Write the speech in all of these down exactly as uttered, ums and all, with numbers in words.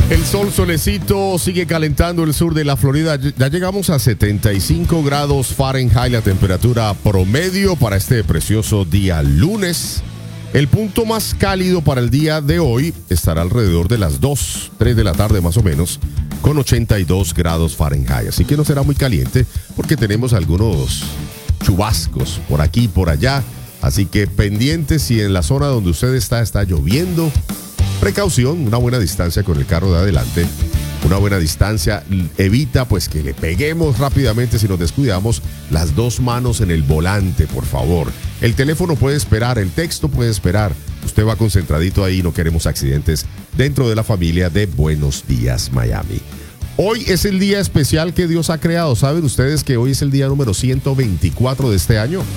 El sol solecito sigue calentando el sur de la Florida. Ya llegamos a setenta y cinco grados Fahrenheit, la temperatura promedio para este precioso día lunes. El punto más cálido para el día de hoy estará alrededor de las dos, tres de la tarde más o menos, con ochenta y dos grados Fahrenheit. Así que no será muy caliente porque tenemos algunos chubascos por aquí y por allá. Así que pendientes si en la zona donde usted está está lloviendo. Precaución, una buena distancia con el carro de adelante. Una buena distancia evita pues que le peguemos rápidamente si nos descuidamos. Las dos manos en el volante, por favor. El teléfono puede esperar, el texto puede esperar. Usted va concentradito ahí, no queremos accidentes dentro de la familia de Buenos Días Miami. Hoy es el día especial que Dios ha creado. ¿Saben ustedes que hoy es el día número ciento veinticuatro de este año?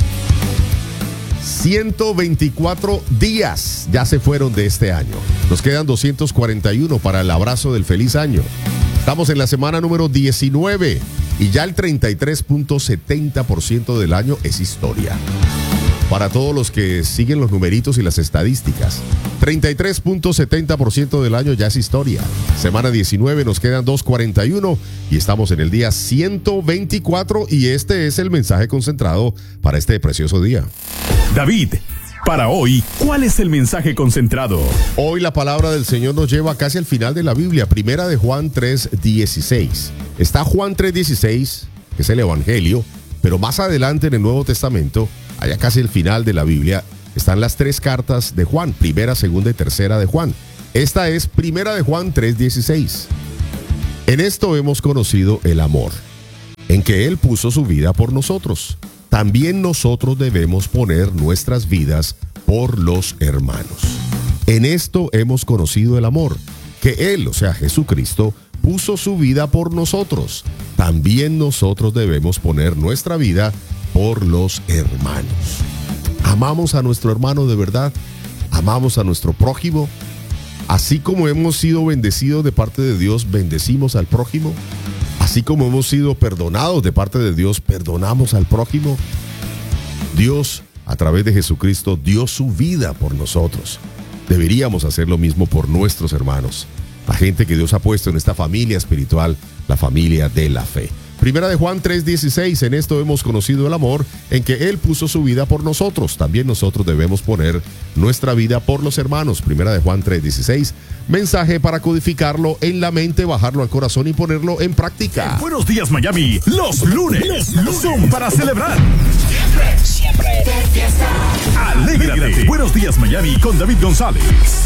ciento veinticuatro días ya se fueron de este año. Nos quedan doscientos cuarenta y uno para el abrazo del feliz año. Estamos en la semana número diecinueve y ya el treinta y tres punto setenta por ciento del año es historia. Para todos los que siguen los numeritos y las estadísticas, treinta y tres punto setenta por ciento del año ya es historia. Semana diecinueve, nos quedan doscientos cuarenta y uno y estamos en el día ciento veinticuatro y este es el mensaje concentrado para este precioso día. David, para hoy, ¿cuál es el mensaje concentrado? Hoy la palabra del Señor nos lleva casi al final de la Biblia, primera de Juan tres dieciséis. Está Juan tres dieciséis, que es el Evangelio, pero más adelante en el Nuevo Testamento, allá casi el final de la Biblia, están las tres cartas de Juan, primera, segunda y tercera de Juan. Esta es primera de Juan tres dieciséis. En esto hemos conocido el amor, en que Él puso su vida por nosotros. También nosotros debemos poner nuestras vidas por los hermanos. En esto hemos conocido el amor, que Él, o sea Jesucristo, puso su vida por nosotros. También nosotros debemos poner nuestra vida por los hermanos. ¿Amamos a nuestro hermano de verdad? ¿Amamos a nuestro prójimo? Así como hemos sido bendecidos de parte de Dios, ¿bendecimos al prójimo? Así como hemos sido perdonados de parte de Dios, ¿perdonamos al prójimo? Dios, a través de Jesucristo, dio su vida por nosotros. Deberíamos hacer lo mismo por nuestros hermanos, la gente que Dios ha puesto en esta familia espiritual, la familia de la fe. Primera de Juan tres dieciséis, en esto hemos conocido el amor, en que Él puso su vida por nosotros. También nosotros debemos poner nuestra vida por los hermanos. Primera de Juan tres dieciséis, mensaje para codificarlo en la mente, bajarlo al corazón y ponerlo en práctica. En Buenos Días Miami, los lunes, los lunes son para celebrar. Siempre, siempre de fiesta. Alégrate. Buenos Días Miami con David González.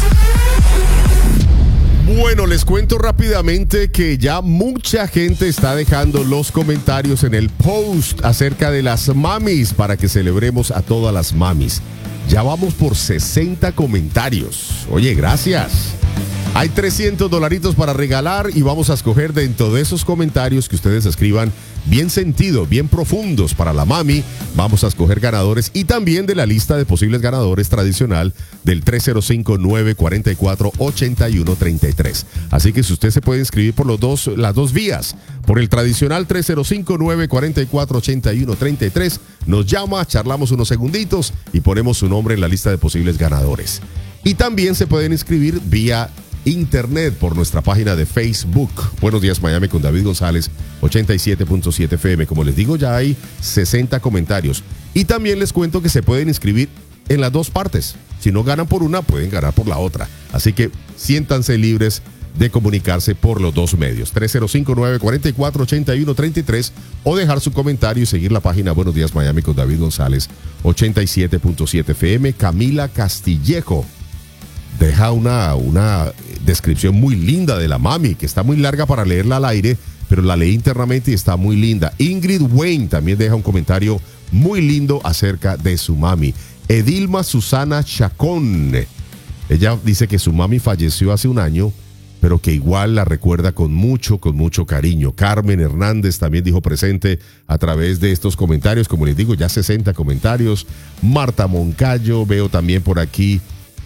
Bueno, les cuento rápidamente que ya mucha gente está dejando los comentarios en el post acerca de las mamis para que celebremos a todas las mamis. Ya vamos por sesenta comentarios. Oye, gracias. Hay trescientos dolaritos para regalar y vamos a escoger dentro de esos comentarios que ustedes escriban bien sentido, bien profundos para la mami. Vamos a escoger ganadores y también de la lista de posibles ganadores tradicional del tres cero cinco, nueve cuatro cuatro, ocho uno tres tres. Así que si usted se puede inscribir por los dos, las dos vías, por el tradicional tres cero cinco, nueve cuatro cuatro, ocho uno tres tres, nos llama, charlamos unos segunditos y ponemos su nombre en la lista de posibles ganadores. Y también se pueden inscribir vía internet por nuestra página de Facebook. Buenos Días Miami con David González, ochenta y siete punto siete F M. Como les digo, ya hay sesenta comentarios. Y también les cuento que se pueden inscribir en las dos partes. Si no ganan por una, pueden ganar por la otra. Así que siéntanse libres de comunicarse por los dos medios. tres cero cinco, nueve cuatro cuatro, ocho uno tres tres o dejar su comentario y seguir la página Buenos Días Miami con David González, ochenta y siete punto siete F M. Camila Castillejo deja una, una descripción muy linda de la mami, que está muy larga para leerla al aire, pero la leí internamente y está muy linda. Ingrid Wayne también deja un comentario muy lindo acerca de su mami. Edilma Susana Chacón, ella dice que su mami falleció hace un año, pero que igual la recuerda con mucho, con mucho cariño. Carmen Hernández también dijo presente a través de estos comentarios, como les digo, ya sesenta comentarios. Marta Moncayo, veo también por aquí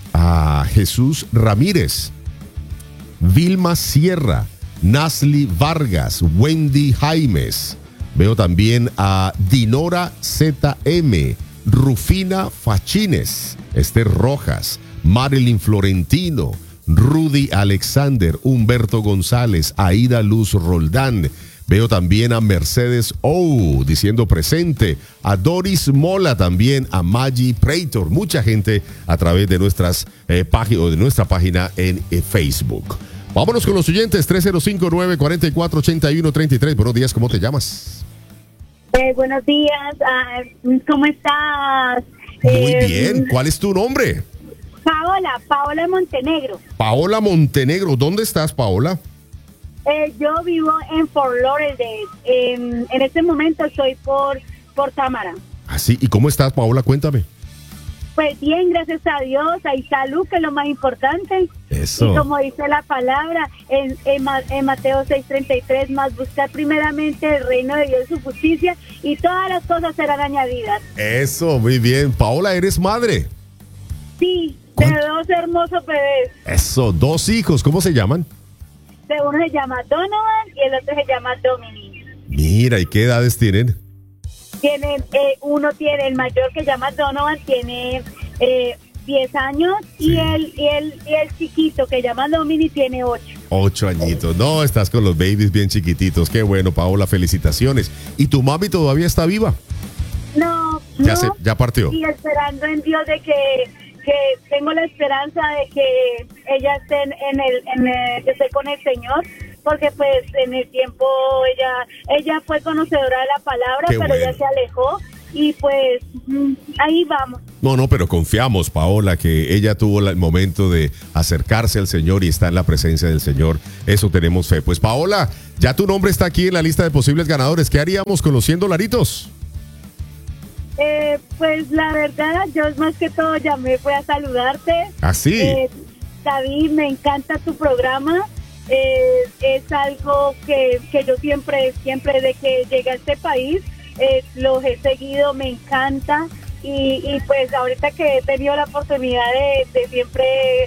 a Jesús Ramírez, Vilma Sierra, Nasli Vargas, Wendy Jaimes. Veo también a Dinora Z M, Rufina Fachines, Esther Rojas, Marilyn Florentino, Rudy Alexander, Humberto González, Aida Luz Roldán. Veo también a Mercedes O diciendo presente, a Doris Mola también, a Maggie Praetor, mucha gente a través de nuestras eh, páginas, de nuestra página en eh, Facebook. Vámonos con los oyentes, tres cero cinco, nueve cuatro cuatro, ocho uno tres tres. Buenos días, ¿cómo te llamas? Eh, buenos días, uh, ¿cómo estás? Muy eh, bien, ¿cuál es tu nombre? Paola, Paola Montenegro. Paola Montenegro, ¿dónde estás, Paola? Eh, yo vivo en Fort Lauderdale. En, en este momento estoy por, por Támara. Así, ¿y cómo estás, Paola? Cuéntame. Pues bien, gracias a Dios, hay salud, que es lo más importante. Eso. Y como dice la palabra en, en, en Mateo seis treinta y tres, más buscar primeramente el reino de Dios y su justicia, y todas las cosas serán añadidas. Eso, muy bien. Paola, ¿eres madre? Sí, de dos hermosos bebés. Eso, dos hijos, ¿cómo se llaman? De uno se llama Donovan y el otro se llama Dominic. Mira, ¿y qué edades tienen? Tienen, eh, uno tiene, el mayor que se llama Donovan, tiene eh, diez años, Sí. y, el, y, el, y el chiquito que se llama Dominic tiene ocho. Ocho añitos. No, estás con los babies bien chiquititos. Qué bueno, Paola, felicitaciones. ¿Y tu mami todavía está viva? No, Ya no. se, ya partió. Y esperando en Dios de que, que tengo la esperanza de que ella esté en, en el, en el, que esté con el Señor, porque pues en el tiempo ella, ella fue conocedora de la palabra, Qué pero bueno. ella se alejó, y pues mm, ahí vamos. No, no, pero confiamos, Paola, que ella tuvo la- el momento de acercarse al Señor y está en la presencia del Señor. Eso tenemos fe. Pues, Paola, ya tu nombre está aquí en la lista de posibles ganadores. ¿Qué haríamos con los cien dolaritos? Eh, pues la verdad, yo más que todo llamé, fue a saludarte. Así. Eh, David, me encanta tu programa. Eh, es algo que, que yo siempre, siempre de que llegué a este país, eh, los he seguido, me encanta. Y, y pues ahorita que he tenido la oportunidad de, de siempre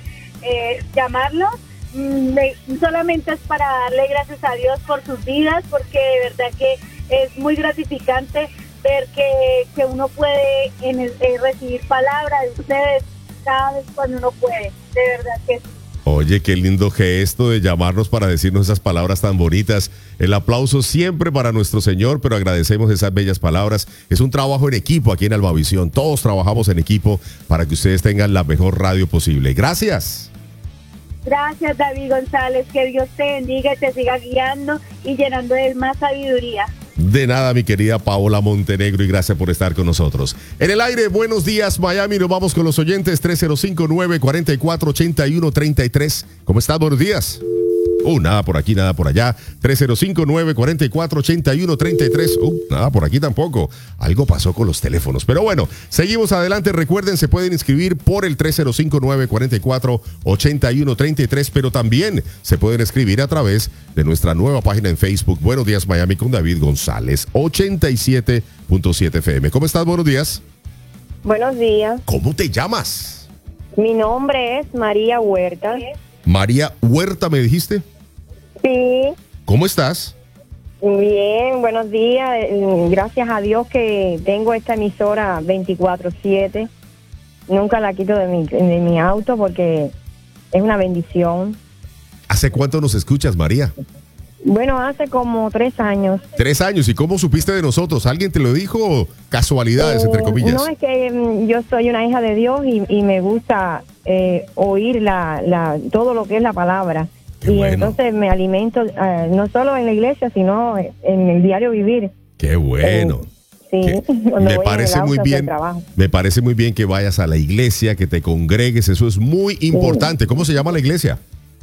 eh, llamarlos, mm, me- solamente es para darle gracias a Dios por sus vidas, porque de verdad que es muy gratificante ver que, que uno puede en el- eh, recibir palabras de ustedes cada vez cuando uno puede, de verdad que sí. Oye, qué lindo gesto de llamarnos para decirnos esas palabras tan bonitas. El aplauso siempre para nuestro Señor, pero agradecemos esas bellas palabras. Es un trabajo en equipo aquí en Albavisión. Todos trabajamos en equipo para que ustedes tengan la mejor radio posible. Gracias. Gracias, David González, que Dios te bendiga y te siga guiando y llenando de más sabiduría. De nada, mi querida Paola Montenegro, y gracias por estar con nosotros. En el aire, buenos días, Miami. Nos vamos con los oyentes. Tres cero cinco, nueve cuatro cuatro, ocho uno tres tres. ¿Cómo estás? Buenos días. Uh, nada por aquí, nada por allá. tres cero cinco, nueve cuatro cuatro, ocho uno tres tres. Uh, nada por aquí tampoco. Algo pasó con los teléfonos. Pero bueno, seguimos adelante. Recuerden, se pueden inscribir por el tres cero cinco, nueve cuatro cuatro, ocho uno tres tres, pero también se pueden escribir a través de nuestra nueva página en Facebook. Buenos días, Miami, con David González, ochenta y siete punto siete F M. ¿Cómo estás? Buenos días. Buenos días, ¿Cómo te llamas? mi nombre es María Huerta. María Huerta, ¿me dijiste? Sí, ¿Cómo estás? bien, buenos días. Eh, Gracias a Dios que tengo esta emisora veinticuatro siete. Nunca la quito de mi, de mi auto porque es una bendición. ¿Hace cuánto nos escuchas, María? Bueno, hace como tres años. Tres años. ¿Y cómo supiste de nosotros? ¿Alguien te lo dijo o casualidades, entre Eh, comillas? No, es que mm, yo soy una hija de Dios y, y me gusta eh, oír la, la, todo lo que es la palabra. Qué y bueno. entonces me alimento eh, no solo en la iglesia, sino en el diario vivir. Qué bueno. Sí, Que cuando me voy en el parece auto muy hacia el bien. trabajo. Me parece muy bien que vayas a la iglesia, que te congregues. Eso es muy importante. ¿Cómo se llama la iglesia?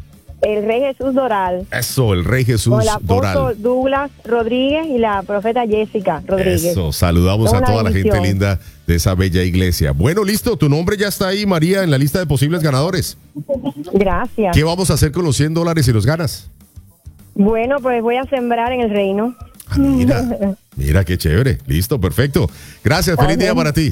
El Rey Jesús Doral, Eso, el Rey Jesús con el apóstol Doral. Douglas Rodríguez y la profeta Jessica Rodríguez. Eso, saludamos Es a una toda la gente bendición. linda de esa bella iglesia. Bueno, listo, tu nombre ya está ahí, María, en la lista de posibles ganadores. Gracias. ¿Qué vamos a hacer con los cien dólares si los ganas? Bueno, pues voy a sembrar en el reino. Ah, mira, mira qué chévere. Listo, perfecto. Gracias, feliz Amén. día para ti.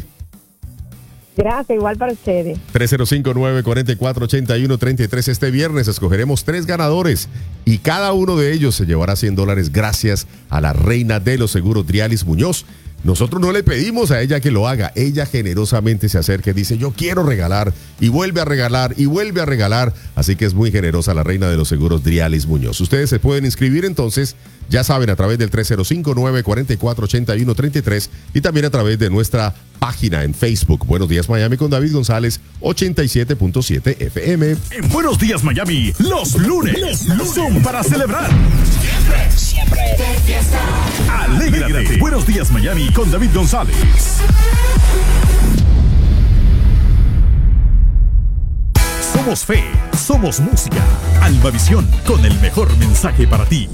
Gracias, igual para ustedes. tres cero cinco, nueve cuatro cuatro, ocho uno tres tres. Este viernes escogeremos tres ganadores y cada uno de ellos se llevará cien dólares gracias a la reina de los seguros, Drialis Muñoz. Nosotros no le pedimos a ella que lo haga. Ella generosamente se acerca y dice, yo quiero regalar, y vuelve a regalar, y vuelve a regalar. Así que es muy generosa la reina de los seguros, Drialis Muñoz. Ustedes se pueden inscribir entonces, ya saben, a través del tres cero cinco, nueve cuatro cuatro, ocho uno tres tres y también a través de nuestra página en Facebook. Buenos Días Miami con David González, ochenta y siete punto siete F M. En Buenos Días Miami, los lunes, los lunes son para celebrar. Siempre, siempre de fiesta. Alégrate. Buenos Días Miami con David González. Somos fe, somos música. Almavisión, con el mejor mensaje para ti.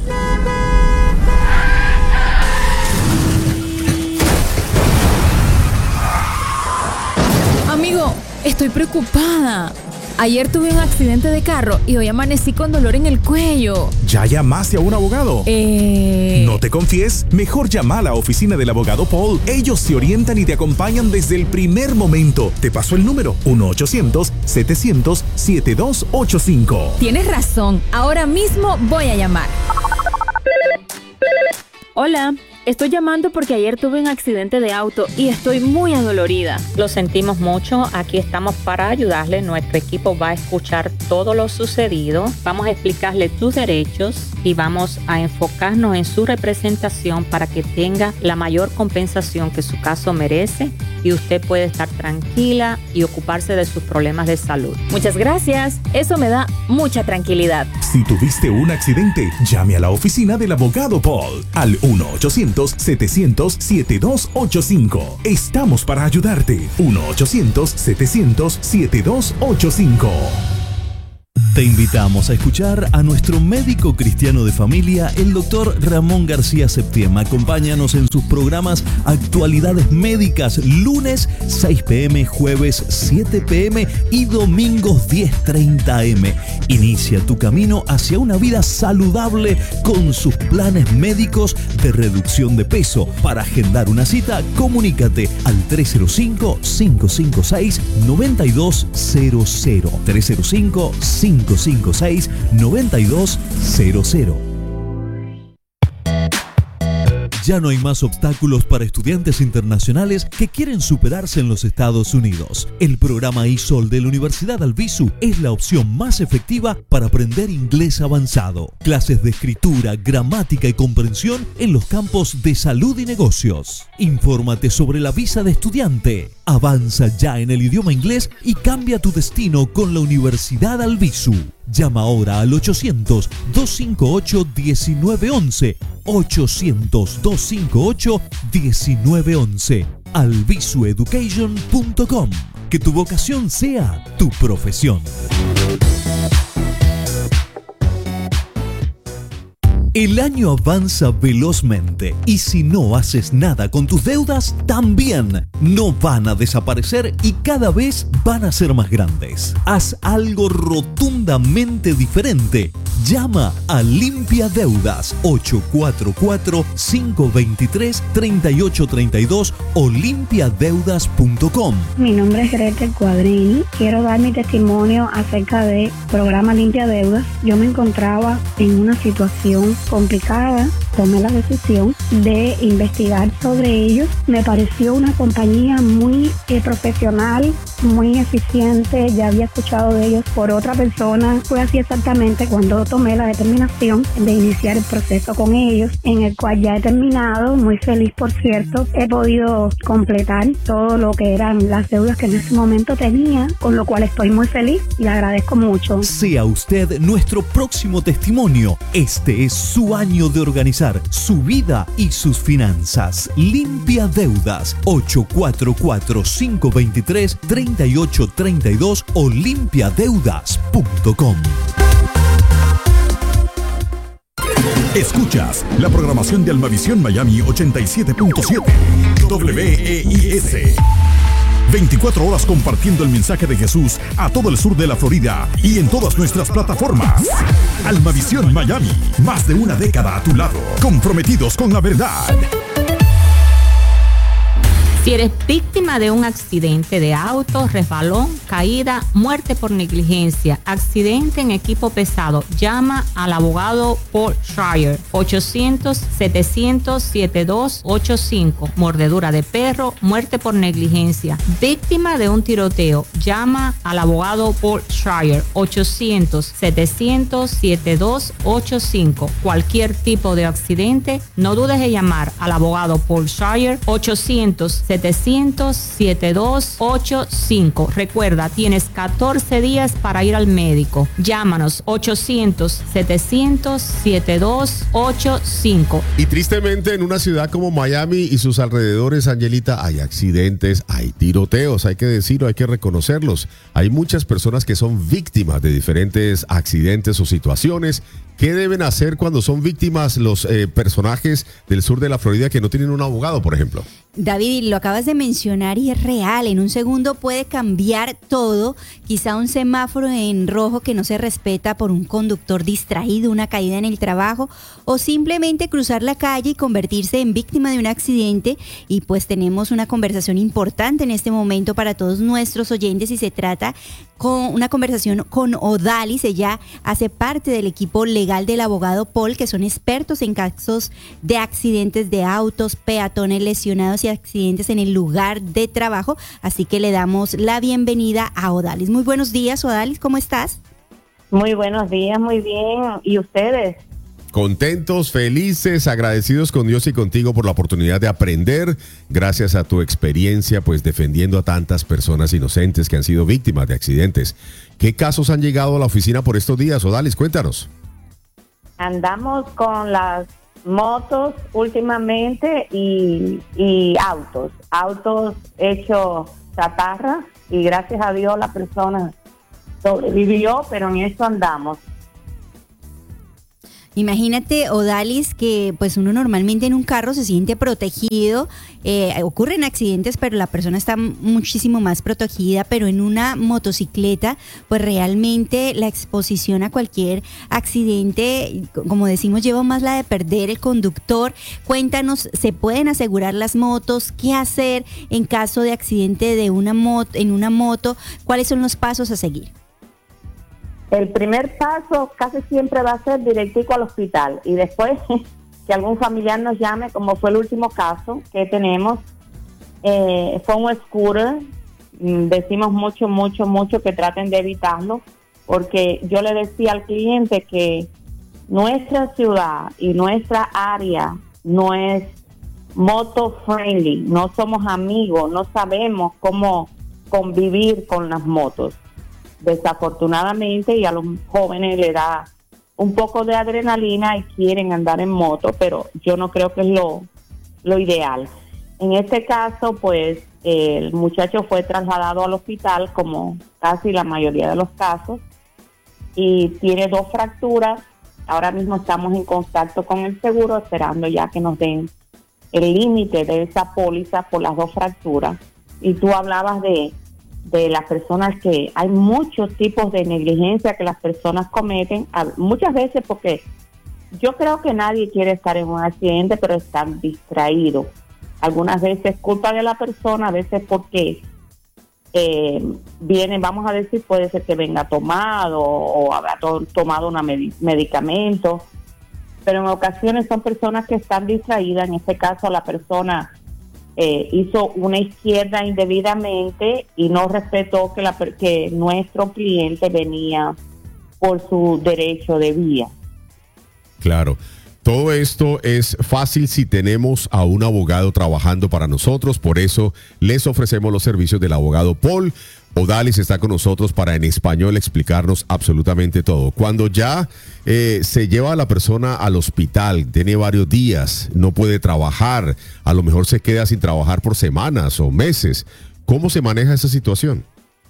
Amigo, estoy preocupada. Ayer tuve un accidente de carro y hoy amanecí con dolor en el cuello. ¿Ya llamaste a un abogado? Eh... No te confíes, mejor llama a la oficina del abogado Paul. Ellos te orientan y te acompañan desde el primer momento. Te paso el número, uno ochocientos, setecientos, setenta y dos ochenta y cinco. Tienes razón, ahora mismo voy a llamar. Hola, estoy llamando porque ayer tuve un accidente de auto y estoy muy adolorida. Lo sentimos mucho, aquí estamos para ayudarle. Nuestro equipo va a escuchar todo lo sucedido, vamos a explicarle tus derechos y vamos a enfocarnos en su representación para que tenga la mayor compensación que su caso merece y usted puede estar tranquila y ocuparse de sus problemas de salud. Muchas gracias, eso me da mucha tranquilidad. Si tuviste un accidente, llame a la oficina del abogado Paul al uno ochocientos, setecientos, setenta y dos ochenta y cinco. Estamos para ayudarte. uno ochocientos, setecientos, setenta y dos ochenta y cinco. Te invitamos a escuchar a nuestro médico cristiano de familia, el doctor Ramón García Septién. Acompáñanos en sus programas Actualidades Médicas, lunes seis pm, jueves siete pm y domingos diez treinta am. Inicia tu camino hacia una vida saludable con sus planes médicos de reducción de peso. Para agendar una cita, comunícate al tres cero cinco, cinco cinco seis, nueve dos cero cero. tres cero cinco, cinco cinco seis, nueve dos cero cero. Ya no hay más obstáculos para estudiantes internacionales que quieren superarse en los Estados Unidos. El programa I S O L de la Universidad Albizu es la opción más efectiva para aprender inglés avanzado. Clases de escritura, gramática y comprensión en los campos de salud y negocios. Infórmate sobre la visa de estudiante. Avanza ya en el idioma inglés y cambia tu destino con la Universidad Albizu. Llama ahora al ochocientos, doscientos cincuenta y ocho, diecinueve once. ochocientos, doscientos cincuenta y ocho, diecinueve once. albizu education punto com. Que tu vocación sea tu profesión. El año avanza velozmente y si no haces nada con tus deudas, también no van a desaparecer y cada vez van a ser más grandes. Haz algo rotundamente diferente. Llama a Limpia Deudas ocho cuatro cuatro, cinco dos tres, tres ocho tres dos o limpia deudas punto com. Mi nombre es Gretel Cuadrini. Quiero dar mi testimonio acerca del programa Limpia Deudas. Yo me encontraba en una situación complicada, tomé la decisión de investigar sobre ellos. Me pareció una compañía muy eh, profesional, muy eficiente. Ya había escuchado de ellos por otra persona. Fue así exactamente cuando tomé la determinación de iniciar el proceso con ellos, en el cual ya he terminado, muy feliz por cierto. He podido completar todo lo que eran las deudas que en ese momento tenía, con lo cual estoy muy feliz y le agradezco mucho. Sea usted nuestro próximo testimonio. Este es su año de organizar su vida y sus finanzas. Limpia Deudas ocho cuatro cuatro, cinco dos tres, tres ocho tres dos o limpia deudas punto com. Escuchas la programación de Almavisión Miami ochenta y siete punto siete W E I S. veinticuatro horas compartiendo el mensaje de Jesús a todo el sur de la Florida y en todas nuestras plataformas. Almavisión Miami, más de una década a tu lado, comprometidos con la verdad. Si eres víctima de un accidente de auto, resbalón, caída, muerte por negligencia, accidente en equipo pesado, llama al abogado Paul Schreier, ochocientos, setecientos, setenta y dos ochenta y cinco. Mordedura de perro, muerte por negligencia. Víctima de un tiroteo, llama al abogado Paul Schreier, ochocientos, setecientos, setenta y dos ochenta y cinco. Cualquier tipo de accidente, no dudes en llamar al abogado Paul Schreier, ochocientos, setecientos, setenta y dos ochenta y cinco. Recuerda, tienes catorce días para ir al médico. Llámanos ochocientos, setecientos, setenta y dos ochenta y cinco. Y tristemente en una ciudad como Miami y sus alrededores, Angelita, hay accidentes, hay tiroteos, hay que decirlo, hay que reconocerlos. Hay muchas personas que son víctimas de diferentes accidentes o situaciones. ¿Qué deben hacer cuando son víctimas los eh, personajes del sur de la Florida que no tienen un abogado, por ejemplo? David, lo acabas de mencionar y es real. En un segundo puede cambiar todo. Quizá un semáforo en rojo que no se respeta por un conductor distraído, una caída en el trabajo o simplemente cruzar la calle y convertirse en víctima de un accidente. Y pues tenemos una conversación importante en este momento para todos nuestros oyentes y se trata con una conversación con Odalis. Ella hace parte del equipo legal del abogado Paul, que son expertos en casos de accidentes de autos, peatones lesionados y accidentes en el lugar de trabajo, así que le damos la bienvenida a Odalis. Muy buenos días, Odalis, ¿cómo estás? Muy buenos días, muy bien. ¿Y ustedes? Contentos, felices, agradecidos con Dios y contigo por la oportunidad de aprender, gracias a tu experiencia, pues defendiendo a tantas personas inocentes que han sido víctimas de accidentes. ¿Qué casos han llegado a la oficina por estos días, Odalis? Cuéntanos. Andamos con las motos últimamente y, y autos, autos hechos chatarra y gracias a Dios la persona sobrevivió, pero en eso andamos. Imagínate, Odalis, que pues uno normalmente en un carro se siente protegido, eh, ocurren accidentes, pero la persona está muchísimo más protegida, pero en una motocicleta, pues realmente la exposición a cualquier accidente, como decimos, lleva más la de perder el conductor. Cuéntanos, ¿se pueden asegurar las motos? ¿Qué hacer en caso de accidente de una moto, en una moto? ¿Cuáles son los pasos a seguir? El primer paso casi siempre va a ser directico al hospital y después que algún familiar nos llame, como fue el último caso que tenemos, eh, fue un scooter. Decimos mucho, mucho, mucho que traten de evitarlo, porque yo le decía al cliente que nuestra ciudad y nuestra área no es moto friendly, no somos amigos, no sabemos cómo convivir con las motos. Desafortunadamente, y a los jóvenes le da un poco de adrenalina y quieren andar en moto, pero yo no creo que es lo, lo ideal. En este caso, pues, el muchacho fue trasladado al hospital, como casi la mayoría de los casos, y tiene dos fracturas. Ahora mismo estamos en contacto con el seguro, esperando ya que nos den el límite de esa póliza por las dos fracturas. Y tú hablabas de de las personas, que hay muchos tipos de negligencia que las personas cometen, muchas veces porque yo creo que nadie quiere estar en un accidente, pero están distraídos. Algunas veces culpa de la persona, a veces porque eh, viene, vamos a decir, puede ser que venga tomado o habrá to- tomado un med- medicamento, pero en ocasiones son personas que están distraídas. En este caso la persona Eh, hizo una izquierda indebidamente y no respetó que, la, que nuestro cliente venía por su derecho de vía. Claro. Todo esto es fácil si tenemos a un abogado trabajando para nosotros, por eso les ofrecemos los servicios del abogado Paul. Odalis está con nosotros para en español explicarnos absolutamente todo. Cuando ya eh, se lleva a la persona al hospital, tiene varios días, no puede trabajar, a lo mejor se queda sin trabajar por semanas o meses, ¿cómo se maneja esa situación?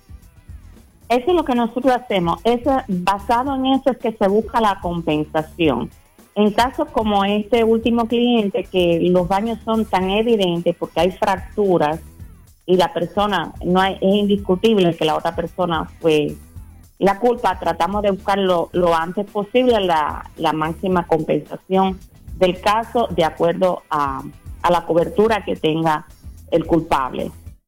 Eso es lo que nosotros hacemos. Eso, basado en eso es que se busca la compensación. En casos como este último cliente, que los daños son tan evidentes porque hay fracturas y la persona, no hay, es indiscutible que la otra persona fue la culpa, tratamos de buscar lo, lo antes posible la, la máxima compensación del caso de acuerdo a, a la cobertura que tenga el culpable.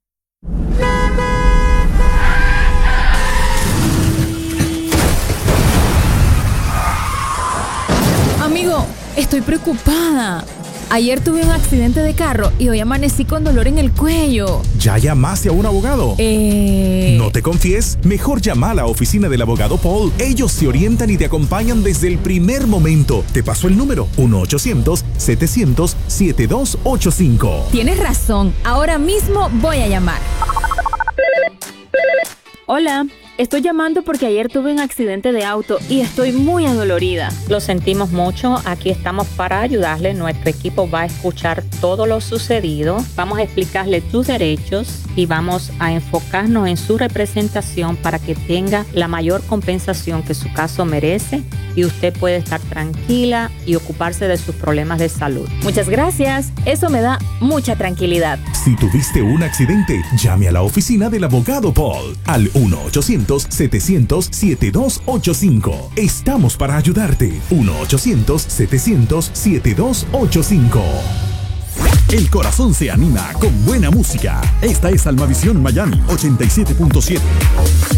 Amigo, estoy preocupada. Ayer tuve un accidente de carro y hoy amanecí con dolor en el cuello. ¿Ya llamaste a un abogado? Eh... No te confíes, mejor llama a la oficina del abogado Paul. Ellos te orientan y te acompañan desde el primer momento. Te paso el número uno ochocientos setecientos siete dos ocho cinco. Tienes razón, ahora mismo voy a llamar. Hola, estoy llamando porque ayer tuve un accidente de auto y estoy muy adolorida. Lo sentimos mucho, aquí estamos para ayudarle. Nuestro equipo va a escuchar todo lo sucedido, vamos a explicarle tus derechos y vamos a enfocarnos en su representación para que tenga la mayor compensación que su caso merece y usted puede estar tranquila y ocuparse de sus problemas de salud. Muchas gracias, eso me da mucha tranquilidad. Si tuviste un accidente, llame a la oficina del abogado Paul al uno ochocientos setecientos siete dos ocho cinco. Estamos para ayudarte. uno ochocientos setecientos siete dos ocho cinco. El corazón se anima con buena música. Esta es Almavisión Miami ochenta y siete punto siete.